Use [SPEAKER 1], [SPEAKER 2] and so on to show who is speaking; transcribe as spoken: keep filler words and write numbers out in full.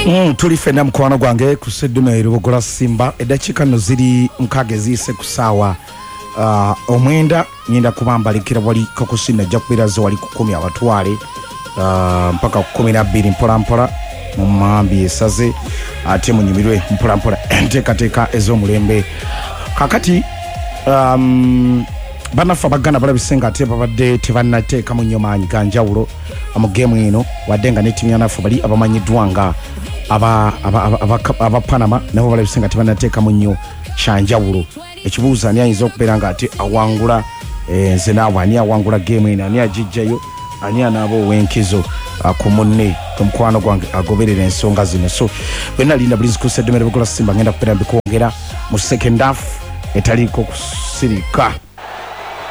[SPEAKER 1] Mm, tuli fena mkwano gwange kuseddume erubogola Simba edakika no ziri mkage zise kusawa uh, omwenda nyenda kubambalikira wali kakusina jakubira zo wali kukumi abatwale uh, mpaka kumi na bbiri mpola mpola mu mambi esaze ate munyumirwe mpola mpola enteka teka ezo mulembe kakati um, banafa bagana bala bisenga ate babadde tebannateeka mu nyomanyi ganjawulo mu game eno wadenga ne timu yanafu bali abamanyidwanga aba aba aba, aba Panama nabo bala bisenga tebannateeka mu nnyo kyanjawulo ekibuuza ani ayinza okubeera nga ate awangula eh, nze naawe ani awangula game eno ani agijjayo ani anaabo wenkizo ku munne ku mukwano gwange agoberera ensonga zino so bwenna linda bulizi kusedde mere bukola Simba ngenda kupera mbikongera mu second half etaliko kusirika